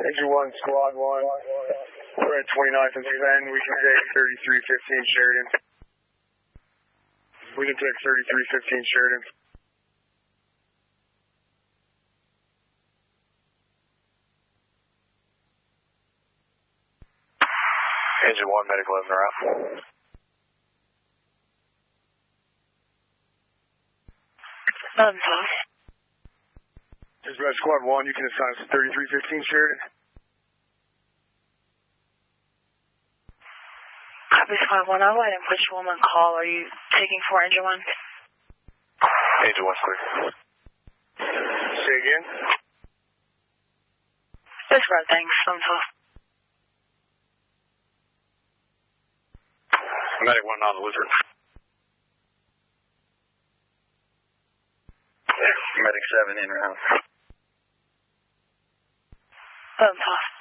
Engine 1, Squad 1. We're at 29th and 10. We can take 3315 Sheridan. We can take 3315 Sheridan. Engine 1, medical 11 are out. Dispatch Squad 1, you can assign us to 3315 Sheridan. Copy Squad 1, I'll go ahead and put you on call. Are you taking 4 Engine 1? Engine 1's clear. Say again? That's right, thanks. I'm tough. Medic 1 on the Lutheran. Medic 7 in round. I'm tough.